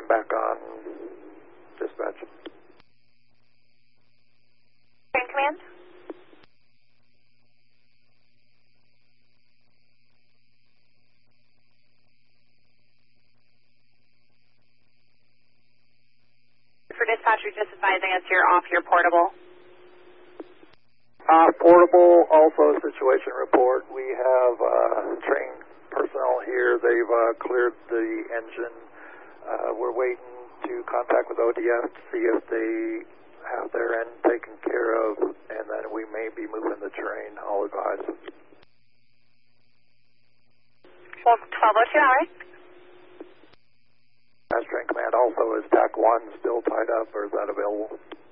back on dispatch. Train command? For dispatch, we're just advising us you're off your portable. Portable, also situation report. We have train personnel here. They've cleared the engine. We're waiting to contact with ODS to see if they have their end taken care of, and then we may be moving the train. I'll advise. Well, 1202, all right. As train command also, is TAC 1 still tied up, or is that available?